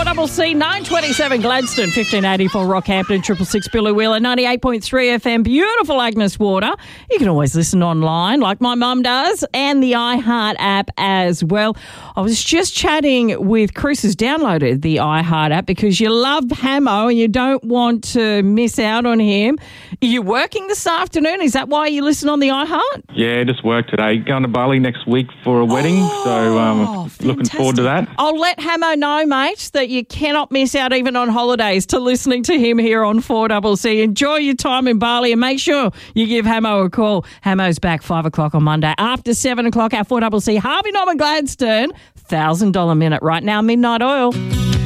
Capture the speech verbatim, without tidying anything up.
four C C, nine twenty-seven Gladstone, fifteen eighty-four Rockhampton, triple six Billy Wheeler, ninety-eight point three F M, beautiful Agnes Water. You can always listen online like my mum does, and the iHeart app as well. I was just chatting with Chris, who's downloaded the iHeart app because you love Hamo and you don't want to miss out on him. Are you working this afternoon? Is that why you listen on the iHeart? Yeah, just work today. Going to Bali next week for a wedding, Oh, so um, looking forward to that. I'll let Hamo know, mate, that you cannot miss out even on holidays to listening to him here on four C C. Enjoy your time in Bali and make sure you give Hamo a call. Hamo's back five o'clock on Monday. After seven o'clock, our four C C Harvey Norman Gladstone, one thousand dollars minute right now, Midnight Oil.